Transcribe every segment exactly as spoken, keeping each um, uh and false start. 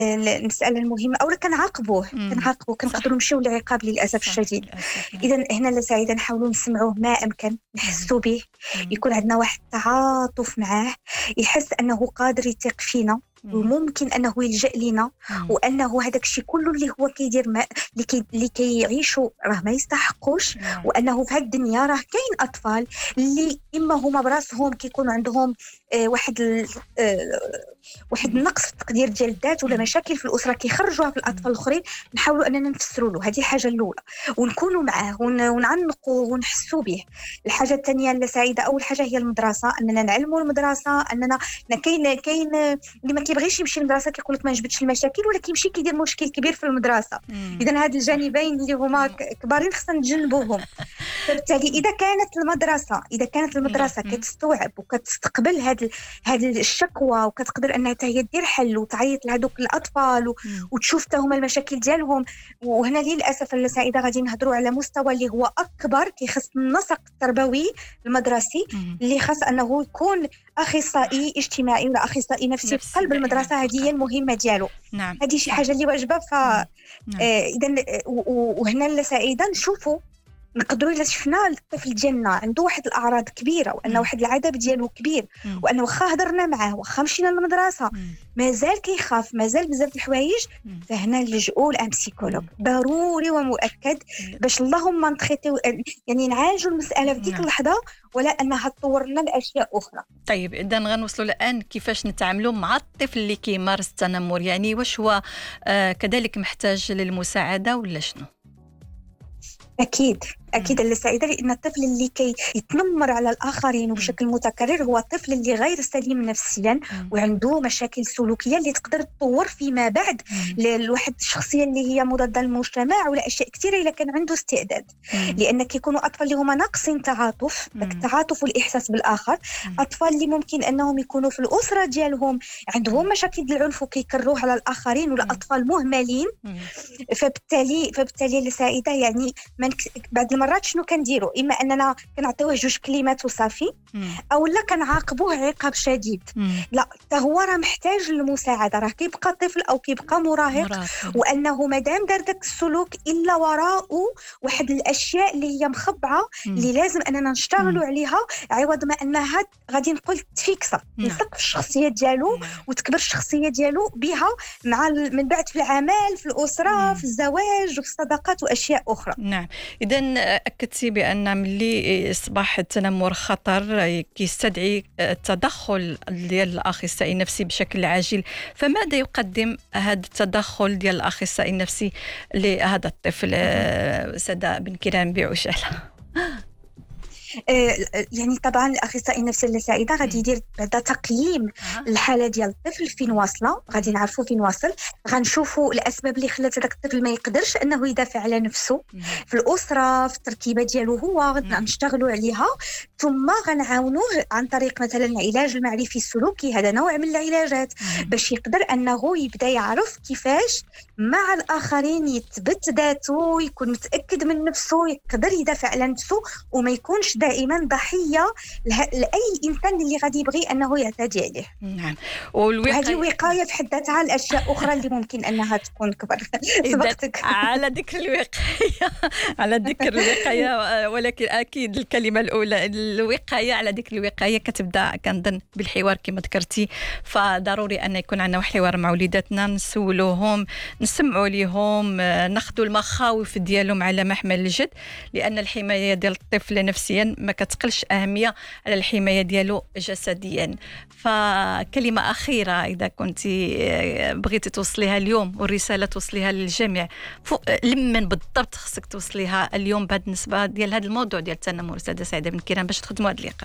المسألة المهمة أولا كنعاقبوه مم. كنعاقبوه كنقدروا نمشيو للعقاب للأسف صح الشديد. للأسف نعم. إذا هنا السعيدة نحاولوا نسمعوه ما أمكن، مم. نحسوا به، مم. يكون عندنا واحد التعاطف معاه، يحس أنه قادر يثق فينا مم. وممكن أنه يلجأ لنا، مم. وأنه هذاك الشيء كله اللي هو كيدير ما اللي كي اللي كيعيشوا راه ما يستحقوش، نعم. وأنه في هذه الدنيا راه كاين أطفال اللي إما هما براسهم كيكون عندهم آه واحد ال... آه واحد مم. النقص في التقدير ديال الذات ولا مم. مشاكل في الأسرة كيخرجوها في الأطفال مم. الآخرين. نحاولوا أننا نفسروا له هذه الحاجة الأولى ونكونوا معاه ون... ونعنقوا ونحسوا به. الحاجة الثانية اللي سعيدة أول حاجة هي المدرسة، أننا نعلموا المدرسة أننا كاين كاين اللي ما كيبغيش يمشي المدرسة كيقول لك ما جبتش المشاكل ولا كيمشي كيدير مشكل كبير في المدرسة. إذا هاد الجانبين اللي هما كبارين خصنا نتجنبوهم. فبالتالي إذا كانت المدرسة إذا كانت المدرسة كتستوعب وكتستقبل هاد هاد الشكوى وكتقدر أنها هي دير حل وتعيط لهذوك الأطفال و... وتشوف حتى هما المشاكل ديالهم. وهنا للأسف السعيدة غادي نهضروا على مستوى اللي هو أكبر كيخص النسق التربوي المدرسي اللي خاص أنه يكون أخصائي اجتماعي ولا أخصائي نفسي في قلب المدرسة. هذه هي المهمة ديالو. نعم. هذه شي حاجة اللي واجبة. ف إذا وهنا السعيدة نشوفوا نقدروا إلا شفنا الطفل ديالنا عنده واحد الأعراض كبيرة وأنه واحد العذاب ديالو كبير وأنه واخا هضرنا معاه واخا مشينا للمدرسة مازال كيخاف مازال بزاف الحوايج، فهنا نلجؤوا لأن بسيكولوج ضروري ومؤكد باش اللهم نتخيطيو يعني نعالجوا المسألة في ديك اللحظة ولا أنها تطور لنا لأشياء أخرى. طيب إذا غنوصلوا الآن كيفاش نتعاملوا مع الطفل اللي كيمارس التنمر، يعني واش هو آه كذلك محتاج للمساعدة ولا شنو؟ أكيد أكيد اللي سعيدة لأن الطفل اللي كي يتنمر على الآخرين بشكل متكرر هو الطفل اللي غير سليم نفسيا وعنده مشاكل سلوكية اللي تقدر تطور فيما بعد لواحد الشخصية اللي هي مضادة للمجتمع ولا أشياء كثيرة إذا كان عنده استعداد. لأن كيكونوا أطفال اللي هما ناقصين تعاطف التعاطف والإحساس بالآخر، أطفال اللي ممكن أنهم يكونوا في الأسرة ديالهم عندهم مشاكل العنف وكيكروه على الآخرين ولا أطفال مهملين. فبالتالي فبالتالي اللي سعيدة يعني بعد المرات شنو كنديروا اما اننا كنعطيوه جوج كلمات وصافي او لا كنعاقبوه عقاب شديد. مم. لا حتى هو راه محتاج للمساعده، راه كيبقى طفل او كيبقى مراهق مراهق. وانه مادام دار داك السلوك الا وراءه واحد الاشياء اللي هي مخبعه مم. اللي لازم اننا نشتغلوا عليها عوض ما انها غادي نقول تفيكسا نثق في الشخصيه ديالو وتكبر الشخصيه ديالو بها مع من بعد في العمل في الاسره مم. في الزواج وفي الصداقات واشياء اخرى. نعم. إذن أكدتي بأن ملي أصبح التنمر خطر كيستدعي التدخل ديال الأخصائي النفسي بشكل عاجل، فماذا يقدم هذا التدخل ديال الأخصائي النفسي لهذا الطفل سداء بن كيران بعشالة؟ يعني طبعا الاخصائي النفسي السعيده غادي يدير بعد تقييم أه. الحاله ديال الطفل فين واصله، غادي نعرفوا فين واصل، غنشوفوا الاسباب اللي خلات هذاك الطفل ما يقدرش انه يدافع على نفسه مم. في الاسره في التركيبه ديالو هو غنشتغلوا عليها، ثم غنعاونوه عن طريق مثلا العلاج المعرفي السلوكي. هذا نوع من العلاجات مم. باش يقدر انه يبدا يعرف كيفاش مع الاخرين يثبت ذاته، يكون متاكد من نفسه، يقدر يدافع على نفسه وما يكونش دائما ضحيه لاي انسان اللي غادي يبغي انه يعتدي عليه. نعم. وهذه وقايه في حد ذاتها الاشياء اخرى اللي ممكن انها تكون كبر. سبقتك على ذكر الوقايه على ذكر الوقايه، ولكن اكيد الكلمه الاولى الوقايه. على ذكر الوقايه كتبدا كنظن بالحوار كما ذكرتي، فضروري ان يكون عندنا واحد الحوار مع وليداتنا نسولوهم نسمعوا لهم ناخذوا المخاوف ديالهم على محمل الجد، لان الحمايه ديال الطفل نفسيا ما كتقلش أهمية على الحماية ديالو جسديا. فكلمة أخيرة إذا كنت بغيتي توصليها اليوم والرسالة توصليها للجميع، لمن بالضبط خصك توصليها اليوم بهذه النسبة ديال هذا الموضوع ديال التنمر أستاذة سعيدة بن كيران باش تخدموا هذا اللقاء؟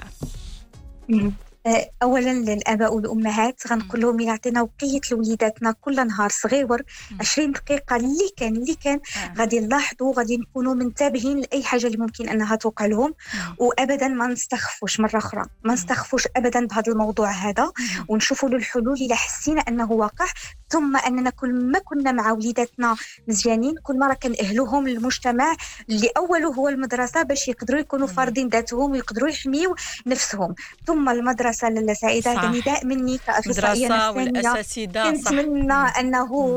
اولا للاباء والامهات غنقول لهم يعطينا وقيه لوليداتنا كل نهار صغيور عشرين دقيقه اللي كان اللي كان غادي نلاحظوا غادي نكونوا منتبهين لاي حاجه اللي ممكن انها توقع لهم، وابدا ما نستخفوش مره اخرى ما نستخفوش ابدا بهذا الموضوع هذا، ونشوفوا له الحلول اذا حسينا انه واقع. ثم اننا كل ما كنا مع وليداتنا مزيانين كل مره كنأهلوهم للمجتمع اللي اوله هو المدرسه باش يقدروا يكونوا فارضين ذاتهم ويقدروا يحميوا نفسهم. ثم المدرسه المدرسة لاله سعيدة، هذا نداء مني كأخصائية مدرسة نفسانية. والاساتذه صح كنتمنى انه